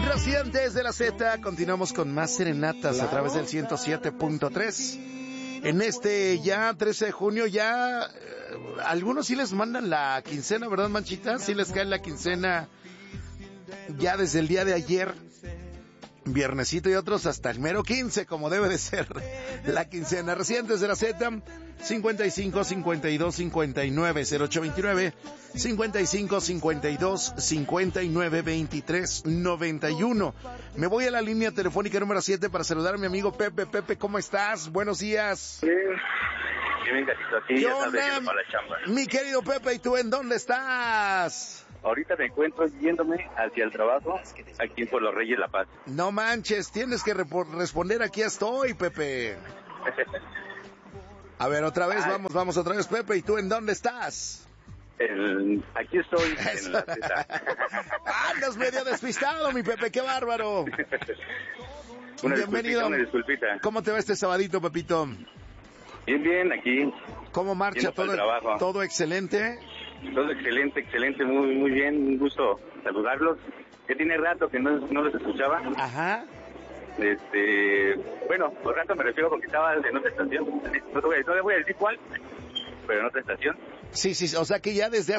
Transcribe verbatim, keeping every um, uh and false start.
Recientes de la Z, continuamos con más serenatas a través del ciento siete punto tres. En este ya trece de junio, ya eh, algunos sí les mandan la quincena, ¿verdad, Manchita? Sí les cae la quincena ya desde el día de ayer, viernesito, y otros hasta el mero quince, como debe de ser la quincena. Recientes de la Z, cincuenta y cinco, cincuenta y dos, cincuenta y nueve, cero ocho veintinueve, cincuenta y cinco, cincuenta y dos, cincuenta y nueve, veintitrés, noventa y uno. Me voy a la línea telefónica número siete para saludar a mi amigo Pepe. Pepe, ¿cómo estás? Buenos días. Bien, bien, gatito, aquí ¿Qué ya onda, sabes, para la chamba. mi querido Pepe? ¿Y tú en dónde estás? Ahorita me encuentro yéndome hacia el trabajo, aquí por los Reyes La Paz. No manches, tienes que repo- responder, aquí estoy, Pepe. A ver, otra vez, Ay. vamos, vamos otra vez, Pepe. ¿Y tú en dónde estás? El, aquí estoy en la Z. Andas medio despistado, mi Pepe, qué bárbaro. Una Bienvenido. disculpita, una disculpita. ¿Cómo te va este sabadito, Pepito? Bien, bien, aquí. ¿Cómo marcha Yendo para todo? el trabajo. ¿Todo excelente? Todo excelente, excelente, muy, muy bien. Un gusto saludarlos. Ya tiene rato que no, no los escuchaba. Ajá. Este, bueno, por rato me refiero porque estaba en otra estación. No te voy a, no le voy a decir cuál, pero en otra estación. Sí, sí, o sea que ya desde